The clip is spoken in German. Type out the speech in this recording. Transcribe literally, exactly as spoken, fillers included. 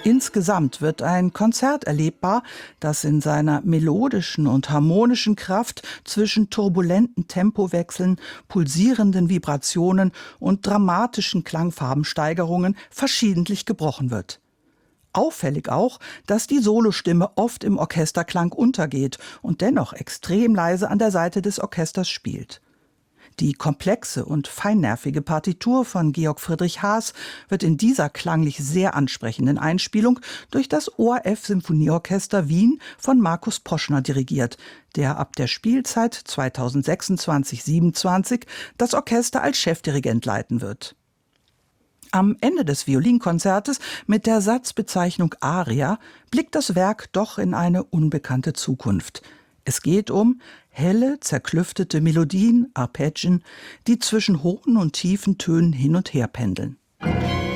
Insgesamt wird ein Konzert erlebbar, das in seiner melodischen und harmonischen Kraft zwischen turbulenten Tempowechseln, pulsierenden Vibrationen und dramatischen Klangfarbensteigerungen verschiedentlich gebrochen wird. Auffällig auch, dass die Solostimme oft im Orchesterklang untergeht und dennoch extrem leise an der Seite des Orchesters spielt. Die komplexe und feinnervige Partitur von Georg Friedrich Haas wird in dieser klanglich sehr ansprechenden Einspielung durch das O R F-Symphonieorchester Wien von Markus Poschner dirigiert, der ab der Spielzeit zweitausendsechsundzwanzig siebenundzwanzig das Orchester als Chefdirigent leiten wird. Am Ende des Violinkonzertes mit der Satzbezeichnung Aria blickt das Werk doch in eine unbekannte Zukunft. Es geht um helle, zerklüftete Melodien, Arpeggien, die zwischen hohen und tiefen Tönen hin und her pendeln.